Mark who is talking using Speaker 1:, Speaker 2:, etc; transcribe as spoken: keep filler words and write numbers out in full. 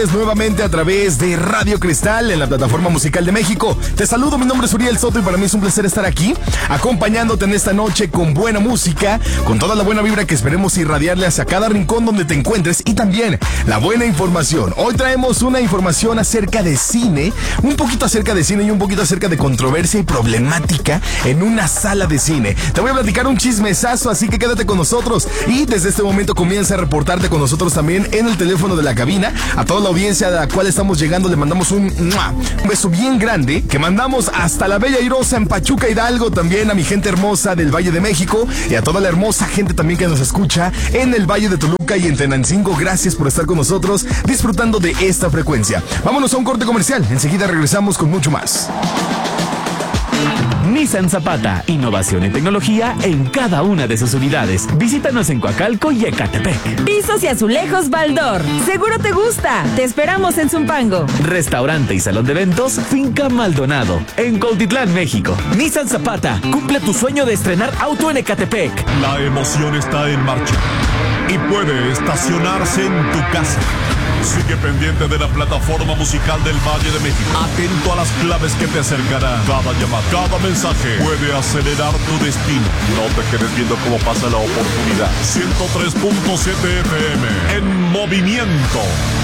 Speaker 1: Nuevamente a través de Radio Cristal en la plataforma musical de México. Te saludo, mi nombre es Uriel Soto y para mí es un placer estar aquí acompañándote en esta noche con buena música, con toda la buena vibra que esperemos irradiarle hacia cada rincón donde te encuentres y también la buena información. Hoy traemos una información acerca de cine, un poquito acerca de cine y un poquito acerca de controversia y problemática en una sala de cine. Te voy a platicar un chismesazo, así que quédate con nosotros y desde este momento comienza a reportarte con nosotros también en el teléfono de la cabina. A toda la audiencia a la cual estamos llegando le mandamos un, un beso bien grande que mandamos hasta la Bella Airosa en Pachuca, Hidalgo, también a mi gente hermosa del Valle de México y a toda la hermosa gente también que nos escucha en el Valle de Toluca y en Tenancingo. Gracias por estar con nosotros disfrutando de esta frecuencia. Vámonos a un corte comercial, enseguida regresamos con mucho más.
Speaker 2: Nissan Zapata, innovación en tecnología en cada una de sus unidades. Visítanos en Coacalco y Ecatepec.
Speaker 3: Pisos y azulejos Baldor. Seguro te gusta. Te esperamos en Zumpango.
Speaker 2: Restaurante y salón de eventos Finca Maldonado, en Cuautitlán, México. Nissan Zapata, cumple tu sueño de estrenar auto en Ecatepec.
Speaker 4: La emoción está en marcha y puede estacionarse en tu casa. Sigue pendiente de la plataforma musical del Valle de México. Atento a las claves que te acercarán. Cada llamada, cada mensaje puede acelerar tu destino. No te quedes viendo cómo pasa la oportunidad. ciento tres punto siete F M en movimiento.